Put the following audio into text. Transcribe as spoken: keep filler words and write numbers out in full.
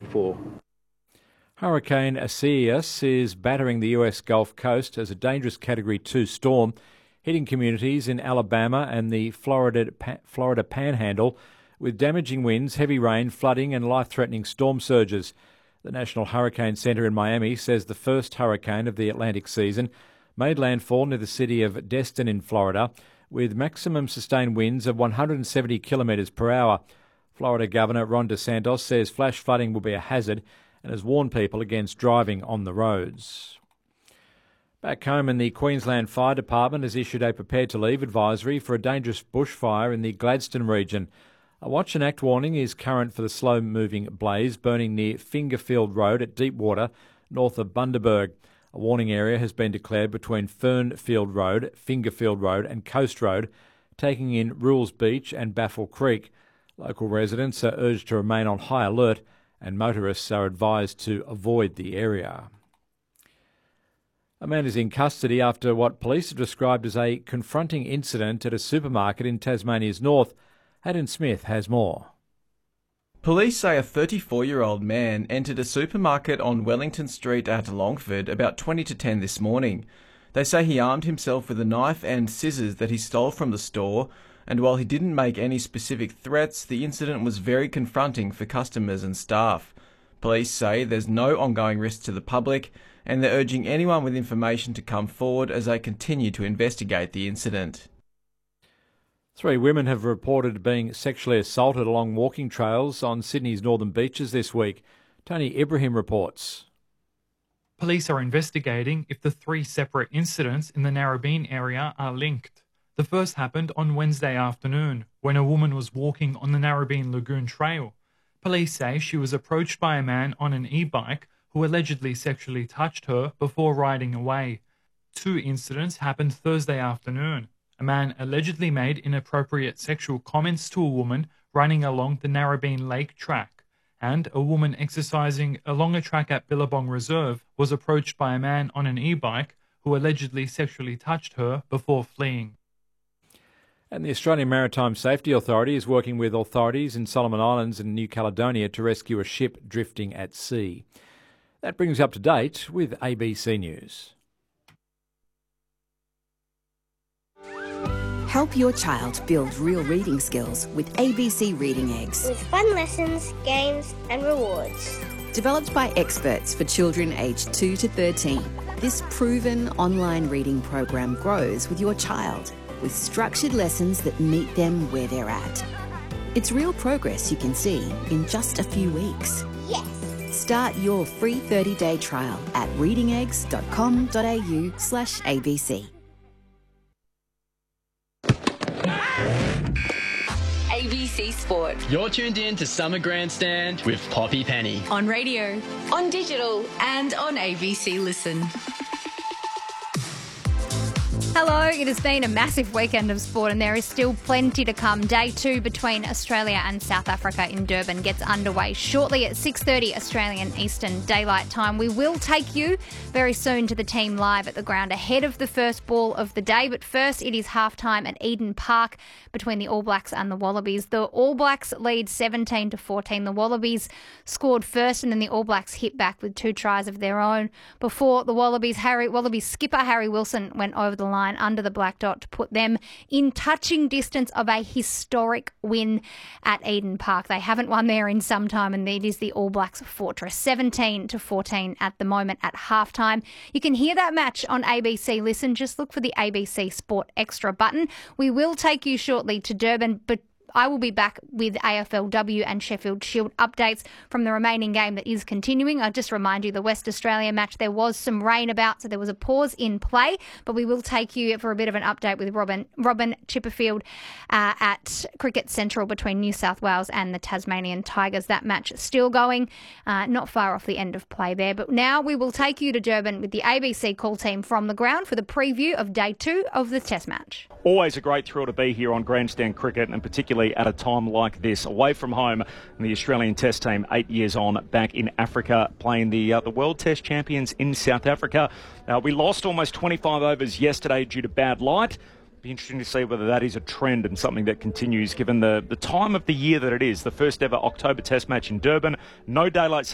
for. Hurricane Isaias is battering the U S Gulf Coast as a dangerous Category two storm, hitting communities in Alabama and the Florida, Florida Panhandle with damaging winds, heavy rain, flooding and life-threatening storm surges. The National Hurricane Center in Miami says the first hurricane of the Atlantic season made landfall near the city of Destin in Florida with maximum sustained winds of one hundred seventy kilometres per hour. Florida Governor Ron DeSantis says flash flooding will be a hazard and has warned people against driving on the roads. Back home, in the Queensland Fire Department has issued a prepare-to-leave advisory for a dangerous bushfire in the Gladstone region. A watch and act warning is current for the slow-moving blaze burning near Fingerfield Road at Deepwater, north of Bundaberg. A warning area has been declared between Fernfield Road, Fingerfield Road and Coast Road, taking in Rules Beach and Baffle Creek. Local residents are urged to remain on high alert and motorists are advised to avoid the area. A man is in custody after what police have described as a confronting incident at a supermarket in Tasmania's north. Haddon Smith has more. Police say a thirty-four-year-old man entered a supermarket on Wellington Street at Longford about twenty to ten this morning. They say he armed himself with a knife and scissors that he stole from the store, and while he didn't make any specific threats, the incident was very confronting for customers and staff. Police say there's no ongoing risk to the public, and they're urging anyone with information to come forward as they continue to investigate the incident. Three women have reported being sexually assaulted along walking trails on Sydney's northern beaches this week. Tony Ibrahim reports. Police are investigating if the three separate incidents in the Narrabeen area are linked. The first happened on Wednesday afternoon, when a woman was walking on the Narrabeen Lagoon Trail. Police say she was approached by a man on an e-bike who allegedly sexually touched her before riding away. Two incidents happened Thursday afternoon. A man allegedly made inappropriate sexual comments to a woman running along the Narrabeen Lake track, and a woman exercising along a track at Billabong Reserve was approached by a man on an e-bike who allegedly sexually touched her before fleeing. And the Australian Maritime Safety Authority is working with authorities in Solomon Islands and New Caledonia to rescue a ship drifting at sea. That brings us up to date with A B C News. Help your child build real reading skills with A B C Reading Eggs. With fun lessons, games and rewards. Developed by experts for children aged two to thirteen, this proven online reading program grows with your child with structured lessons that meet them where they're at. It's real progress you can see in just a few weeks. Yes! Start your free thirty-day trial at readingeggs.com.au slash ABC. A B C Sport. You're tuned in to Summer Grandstand with Poppy Penny. On radio, on digital and on A B C Listen. Hello, it has been a massive weekend of sport and there is still plenty to come. Day two between Australia and South Africa in Durban gets underway shortly at six thirty Australian Eastern Daylight Time. We will take you very soon to the team live at the ground ahead of the first ball of the day. But first, it is halftime at Eden Park between the All Blacks and the Wallabies. The All Blacks lead seventeen to fourteen. The Wallabies scored first and then the All Blacks hit back with two tries of their own before the Wallabies, Harry, Wallabies skipper Harry Wilson went over the line under the black dot to put them in touching distance of a historic win at Eden Park. They haven't won there in some time and it is the All Blacks fortress. seventeen to fourteen at the moment at halftime. You can hear that match on A B C Listen. Just look for the A B C Sport Extra button. We will take you shortly to Durban, but I will be back with A F L W and Sheffield Shield updates from the remaining game that is continuing. I'll just remind you, the West Australia match, there was some rain about, so there was a pause in play, but we will take you for a bit of an update with Robin Robin Chipperfield uh, at Cricket Central between New South Wales and the Tasmanian Tigers. That match still going, uh, not far off the end of play there. But now we will take you to Durban with the A B C call team from the ground for the preview of day two of the Test match. Always a great thrill to be here on Grandstand Cricket, and particularly at a time like this, away from home. And the Australian Test team, eight years on, back in Africa, playing the uh, the World Test champions in South Africa. Uh, we lost almost twenty-five overs yesterday due to bad light. Be interesting to see whether that is a trend and something that continues, given the, the time of the year that it is. The first ever October Test match in Durban. No daylight